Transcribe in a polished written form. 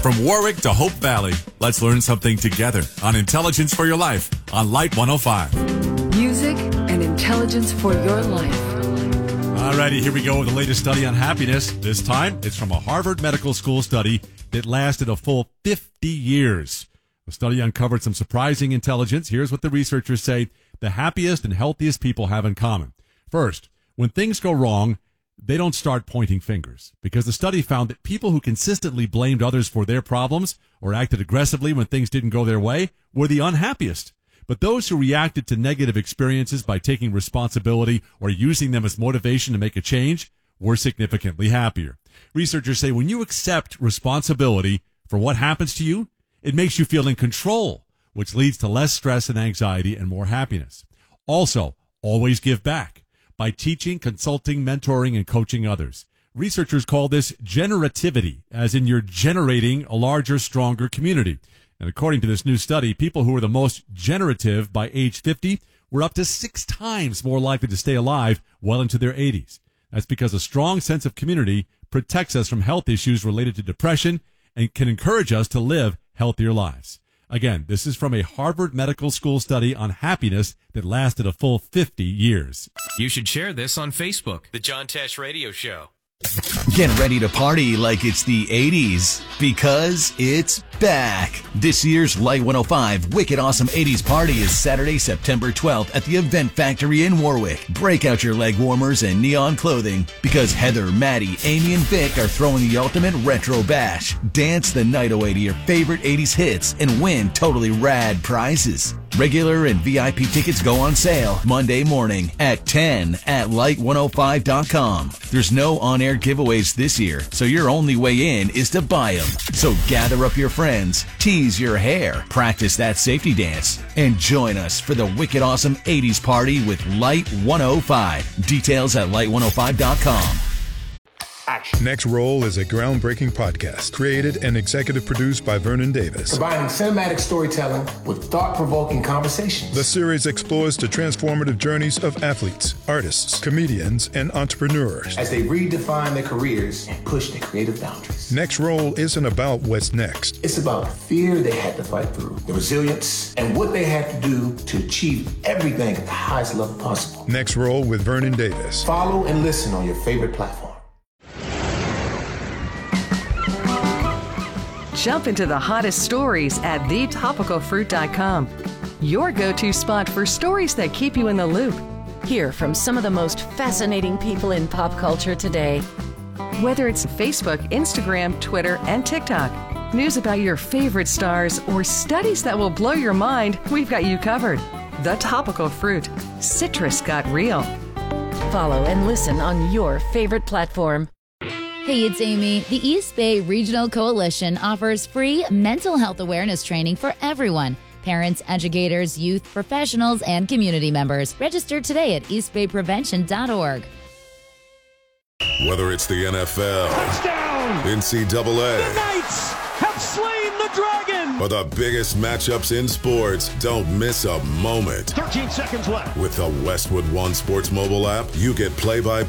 From Warwick to Hope Valley, let's learn something together on Intelligence for Your Life on Light 105. Music and intelligence for your life. Alrighty, here we go with the latest study on happiness. This time, it's from a Harvard Medical School study that lasted a full 50 years. The study uncovered some surprising intelligence. Here's what the researchers say the happiest and healthiest people have in common. First, when things go wrong, they don't start pointing fingers, because the study found that people who consistently blamed others for their problems or acted aggressively when things didn't go their way were the unhappiest. But those who reacted to negative experiences by taking responsibility or using them as motivation to make a change were significantly happier. Researchers say when you accept responsibility for what happens to you, it makes you feel in control, which leads to less stress and anxiety and more happiness. Also, always give back by teaching, consulting, mentoring, and coaching others. Researchers call this generativity, as in you're generating a larger, stronger community. And according to this new study, people who were the most generative by age 50 were up to 6 times more likely to stay alive well into their 80s. That's because a strong sense of community protects us from health issues related to depression and can encourage us to live healthier lives. Again, this is from a Harvard Medical School study on happiness that lasted a full 50 years. You should share this on Facebook. The John Tesh Radio Show. Get ready to party like it's the 80s, because it's back. This year's Light 105 Wicked Awesome 80s Party is Saturday, September 12th at the Event Factory in Warwick. Break out your leg warmers and neon clothing, because Heather, Maddie, Amy, and Vic are throwing the ultimate retro bash. Dance the night away to your favorite 80s hits and win totally rad prizes. Regular and VIP tickets go on sale Monday morning at 10 at light105.com. There's no on-air giveaways this year, so your only way in is to buy them. So gather up your friends, tease your hair, practice that safety dance, and join us for the Wicked Awesome 80s Party with Light 105. Details at light105.com. Action. Next Roll is a groundbreaking podcast created and executive produced by Vernon Davis. Combining cinematic storytelling with thought-provoking conversations. The series explores the transformative journeys of athletes, artists, comedians, and entrepreneurs as they redefine their careers and push their creative boundaries. Next Roll isn't about what's next. It's about the fear they had to fight through, the resilience, and what they had to do to achieve everything at the highest level possible. Next Roll with Vernon Davis. Follow and listen on your favorite platform. Jump into the hottest stories at thetopicalfruit.com. Your go-to spot for stories that keep you in the loop. Hear from some of the most fascinating people in pop culture today. Whether it's Facebook, Instagram, Twitter, and TikTok, news about your favorite stars, or studies that will blow your mind, we've got you covered. The Topical Fruit. Citrus got real. Follow and listen on your favorite platform. Hey, it's Amy. The East Bay Regional Coalition offers free mental health awareness training for everyone. Parents, educators, youth, professionals, and community members. Register today at eastbayprevention.org. Whether it's the NFL, touchdown, NCAA, the Knights have slain the dragon, or the biggest matchups in sports, don't miss a moment. 13 seconds left. With the Westwood One Sports mobile app, you get play-by-play